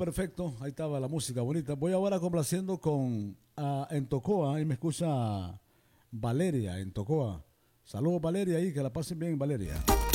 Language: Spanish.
perfecto. Ahí estaba la música bonita. Voy ahora complaciendo con en Tocoa. Ahí me escucha Valeria en Tocoa. Saludos Valeria ahí, que la pasen bien Valeria.